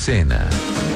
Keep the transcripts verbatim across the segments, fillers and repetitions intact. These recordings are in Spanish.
escena.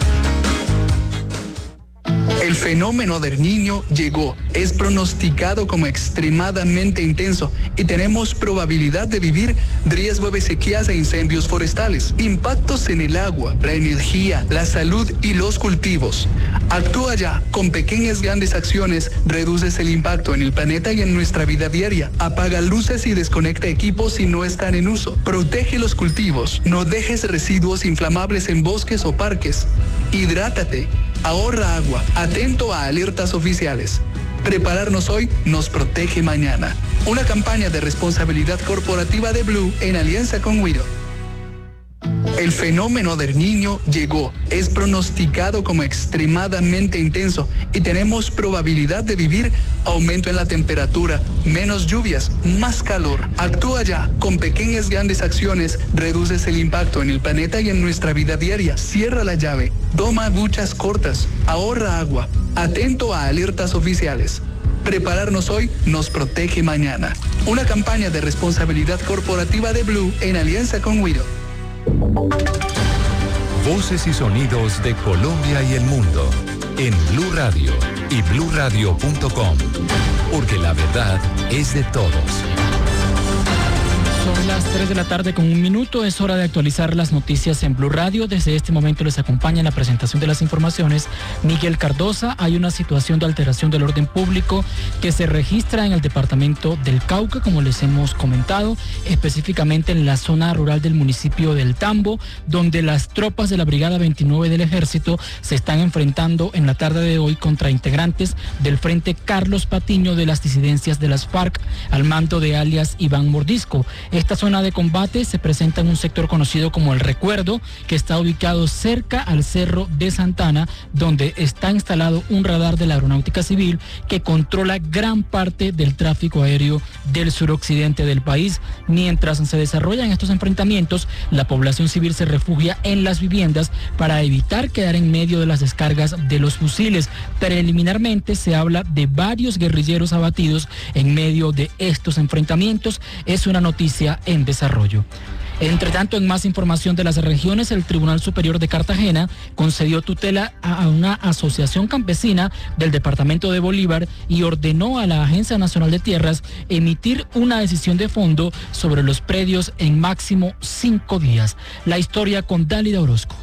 El fenómeno del Niño llegó, es pronosticado como extremadamente intenso y tenemos probabilidad de vivir riesgo de sequías e incendios forestales, impactos en el agua, la energía, la salud y los cultivos. Actúa ya, con pequeñas grandes acciones reduces el impacto en el planeta y en nuestra vida diaria. Apaga luces y desconecta equipos si no están en uso. Protege los cultivos, no dejes residuos inflamables en bosques o parques. Hidrátate. Ahorra agua, atento a alertas oficiales. Prepararnos hoy nos protege mañana. Una campaña de responsabilidad corporativa de Blue en alianza con Wido. El fenómeno del Niño llegó, es pronosticado como extremadamente intenso y tenemos probabilidad de vivir aumento en la temperatura, menos lluvias, más calor. Actúa ya, con pequeñas grandes acciones reduces el impacto en el planeta y en nuestra vida diaria. Cierra la llave, toma duchas cortas, ahorra agua, atento a alertas oficiales. Prepararnos hoy nos protege mañana. Una campaña de responsabilidad corporativa de Blue en alianza con Wido. Voces y sonidos de Colombia y el mundo en Blue Radio y blue radio punto com, porque la verdad es de todos. Son las tres de la tarde con un minuto, es hora de actualizar las noticias en Blue Radio. Desde este momento les acompaña en la presentación de las informaciones Miguel Cardosa. Hay una situación de alteración del orden público que se registra en el departamento del Cauca, como les hemos comentado, específicamente en la zona rural del municipio del Tambo, donde las tropas de la Brigada veintinueve del Ejército se están enfrentando en la tarde de hoy contra integrantes del Frente Carlos Patiño de las disidencias de las FARC, al mando de alias Iván Mordisco. Esta zona de combate se presenta en un sector conocido como El Recuerdo, que está ubicado cerca al Cerro de Santana, donde está instalado un radar de la Aeronáutica Civil que controla gran parte del tráfico aéreo del suroccidente del país. Mientras se desarrollan estos enfrentamientos, la población civil se refugia en las viviendas para evitar quedar en medio de las descargas de los fusiles. Preliminarmente se habla de varios guerrilleros abatidos en medio de estos enfrentamientos. Es una noticia en desarrollo. Entre tanto, en más información de las regiones, el Tribunal Superior de Cartagena concedió tutela a una asociación campesina del departamento de Bolívar y ordenó a la Agencia Nacional de Tierras emitir una decisión de fondo sobre los predios en máximo cinco días. La historia con Dálida Orozco.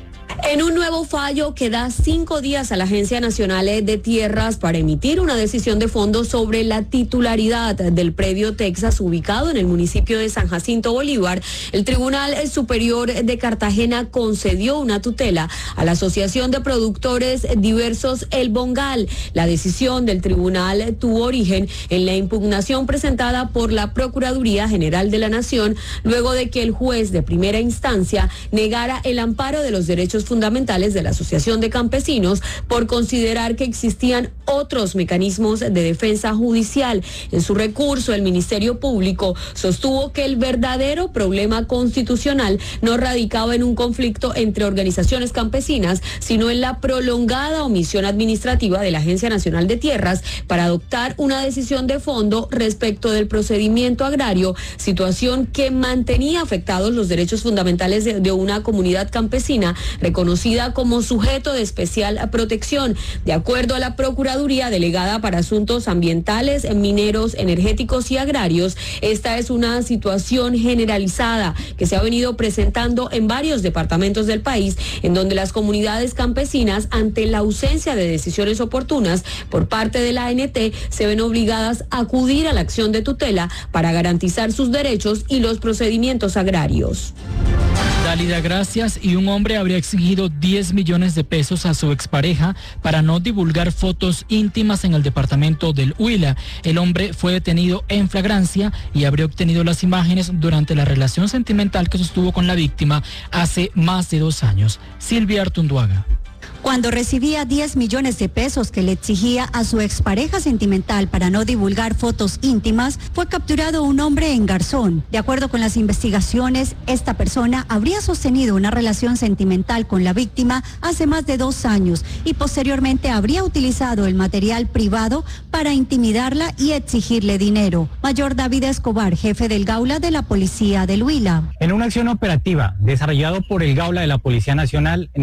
En un nuevo fallo que da cinco días a la Agencia Nacional de Tierras para emitir una decisión de fondo sobre la titularidad del predio Texas ubicado en el municipio de San Jacinto Bolívar, el Tribunal Superior de Cartagena concedió una tutela a la Asociación de Productores Diversos El Bongal. La decisión del tribunal tuvo origen en la impugnación presentada por la Procuraduría General de la Nación luego de que el juez de primera instancia negara el amparo de los derechos fundamentales de la Asociación de Campesinos por considerar que existían otros mecanismos de defensa judicial. En su recurso, el Ministerio Público sostuvo que el verdadero problema constitucional no radicaba en un conflicto entre organizaciones campesinas, sino en la prolongada omisión administrativa de la Agencia Nacional de Tierras para adoptar una decisión de fondo respecto del procedimiento agrario, situación que mantenía afectados los derechos fundamentales de, de una comunidad campesina reconocida como sujeto de especial protección. De acuerdo a la Procuraduría Delegada para Asuntos Ambientales, Mineros, Energéticos y Agrarios, esta es una situación generalizada que se ha venido presentando en varios departamentos del país, en donde las comunidades campesinas, ante la ausencia de decisiones oportunas por parte de la A N T, se ven obligadas a acudir a la acción de tutela para garantizar sus derechos y los procedimientos agrarios. Dálida, gracias. Y un hombre habría exigido diez millones de pesos a su expareja para no divulgar fotos íntimas en el departamento del Huila. El hombre fue detenido en flagrancia y habría obtenido las imágenes durante la relación sentimental que sostuvo con la víctima hace más de dos años. Silvia Artunduaga. Cuando recibía diez millones de pesos que le exigía a su expareja sentimental para no divulgar fotos íntimas, fue capturado un hombre en Garzón. De acuerdo con las investigaciones, esta persona habría sostenido una relación sentimental con la víctima hace más de dos años y posteriormente habría utilizado el material privado para intimidarla y exigirle dinero. Mayor David Escobar, jefe del Gaula de la Policía del Huila. En una acción operativa desarrollada por el Gaula de la Policía Nacional,